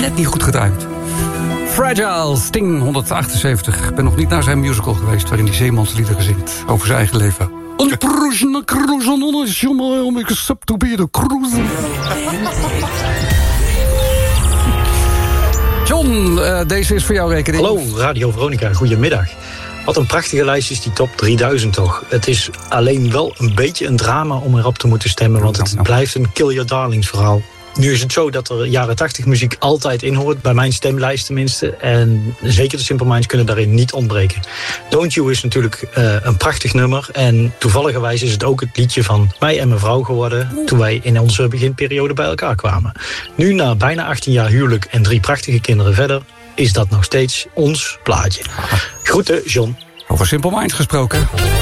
net niet goed getimed. Fragile, Sting 178. Ik ben nog niet naar zijn musical geweest waarin hij zeemansliederen zingt over zijn eigen leven. John, deze is voor jouw rekening. Hallo, Radio Veronica, goedemiddag. Wat een prachtige lijst is die top 3000 toch. Het is alleen wel een beetje een drama om erop te moeten stemmen, want het blijft een Kill Your Darlings verhaal. Nu is het zo dat er jaren 80 muziek altijd in hoort, bij mijn stemlijst tenminste. En zeker de Simple Minds kunnen daarin niet ontbreken. Don't You is natuurlijk een prachtig nummer. En toevalligerwijs is het ook het liedje van mij en mijn vrouw geworden toen wij in onze beginperiode bij elkaar kwamen. Nu, na bijna 18 jaar huwelijk en 3 prachtige kinderen verder, is dat nog steeds ons plaatje. Groeten, John. Over Simple Minds gesproken.